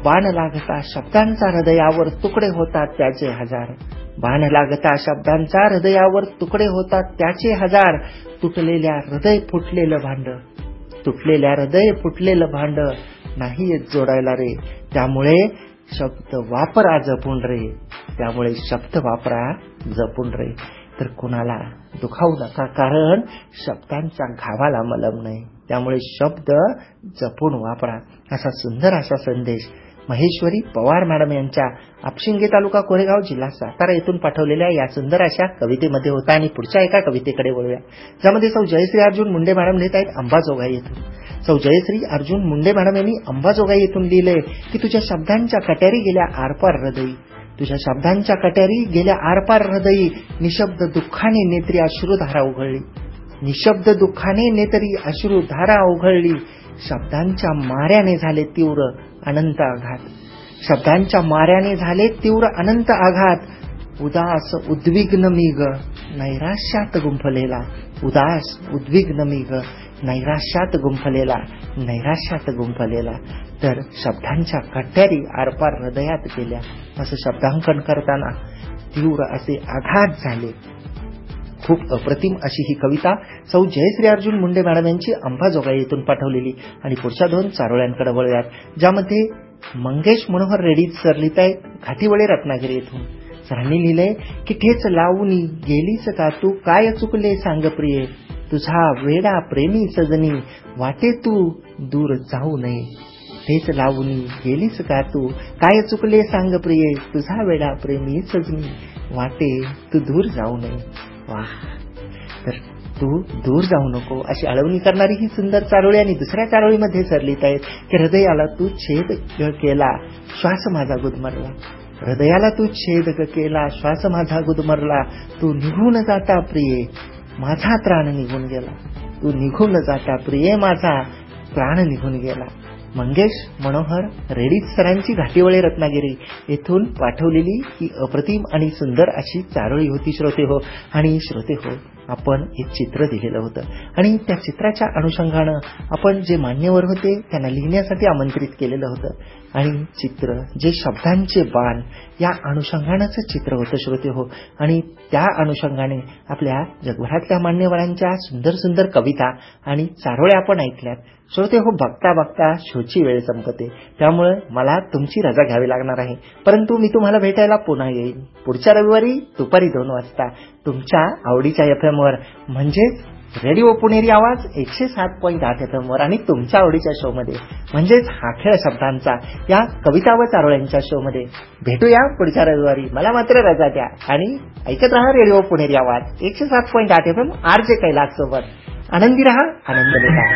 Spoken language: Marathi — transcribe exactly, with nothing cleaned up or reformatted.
बाण लागता शब्दांचा हृदयावर तुकडे होतात त्याचे हजार. बाण लागता शब्दांचा हृदयावर तुकडे होतात त्याचे हजार. तुटलेल्या हृदय फुटलेलं भांड, तुटलेल्या हृदय फुटलेलं भांड नाही येत जोडायला रे. त्यामुळे शब्द वापरा जपून रे, त्यामुळे शब्द वापरा जपून रे. तर कुणाला दुखावू नका, कारण शब्दांच्या घावाला मलम नाही. त्यामुळे शब्द जपून वापरा. असा सुंदर असा संदेश महेश्वरी पवार मॅडम यांच्या आपशिंगे तालुका कोरेगाव जिल्हा सातारा येथून पाठवलेल्या या सुंदर अशा कवितेमध्ये होता. आणि पुढच्या एका कवितेकडे वळूया, ज्यामध्ये सौ जयश्री अर्जुन मुंडे मॅडम लिहित आहेत अंबाजोगाई येथून. सौ जयश्री अर्जुन मुंडे मॅडम यांनी अंबाजोगाई येथून लिहिलंय की तुझ्या शब्दांच्या कट्यारी गेल्या आरपार हृदयी, तुझ्या शब्दांच्या कट्यारी गेल्या आरपार हृदयी. निशब्द दुःखाने नेत्री अश्रुधारा उघळली, निशब्द दुःखाने नेत्री अश्रुधारा उघळली. शब्दांच्या माऱ्याने झाले तीव्र अनंत आघात, शब्दांच्या माऱ्याने झाले तीव्र अनंत आघात. उदास उद्विग्न मी ग नैराश्यात गुंफलेला, उदास उद्विग्न मी ग नैराश्यात गुंफलेला, नैराश्यात गुंफलेला. तर शब्दांच्या कट्यारी आरपार हृदयात गेल्या, असं शब्दांकन करताना तीव्र असे आघात झाले. खूप अप्रतिम अशी ही कविता सौ जयश्री अर्जुन मुंडे मॅडम यांची अंबाजोगाई येथून पाठवलेली. आणि पुढच्या दोन चारोळ्यांकडे वळूयात, ज्यामध्ये मंगेश मनोहर रेड्डी सर लिहित आहेत घाटीवळे रत्नागिरी येथून. सरांनी लिहिलंय की ठेच लावून गेलीस का तू, काय चुकले सांग प्रिये, तुझा वेडा प्रेमी सजनी वाटे तू दूर जाऊ नये. ठेच लावून गेलीस का तू, काय चुकले सांग प्रिये, तुझा वेडा प्रेमी सजनी वाटे तू दूर जाऊ नये. वाह, तर तू दूर जाऊ नको अशी आळवणी करणारी ही सुंदर चारोळी. आणि दुसऱ्या चारोळीमध्ये सर लिहित आहेत की हृदयाला तू छेद केला, श्वास माझा गुदमरला, हृदयाला तू छेद केला, श्वास माझा गुदमरला. तू निघून जाता प्रिये माझा प्राण निघून गेला, तू निघून जाता प्रिये माझा प्राण निघून गेला. मंगेश मनोहर रेड्डी सरांची घाटीवळे रत्नागिरी येथून पाठवलेली ही अप्रतिम आणि सुंदर अशी चारोळी होती श्रोते हो. आणि श्रोते हो, आपण एक चित्र दिलेलं होतं आणि त्या चित्राच्या अनुषंगानं आपण जे मान्यवर होते त्यांना लिहिण्यासाठी आमंत्रित केलेलं होतं. आणि चित्र जे शब्दांचे बाण या अनुषंगानंच चित्र होतं श्रोते हो. आणि त्या अनुषंगाने आपल्या जगभरातल्या मान्यवरांच्या सुंदर सुंदर कविता आणि चारोळ्या आपण ऐकल्यात श्रोते हो. बघता बघता शोची वेळ संपते, त्यामुळे मला तुमची रजा घ्यावी लागणार आहे. परंतु मी तुम्हाला भेटायला पुन्हा येईन पुढच्या रविवारी दुपारी दोन वाजता तुमच्या आवडीच्या एफ एम वर, म्हणजेच रेडिओ पुणेरी आवाज एकशे सात पॉईंट आठ एफ एम वर. आणि तुमच्या आवडीच्या शो मध्ये म्हणजेच हा खेळ शब्दांचा या कविता व चारोळ्यांच्या शो मध्ये भेटूया पुढच्या रविवारी. मला मात्र रजा द्या आणि ऐकत राहा रेडिओ पुणेरी आवाज एकशे सात पॉईंट आठ F M R J Kailas सोबत. आनंदी रहा, आनंद लेता.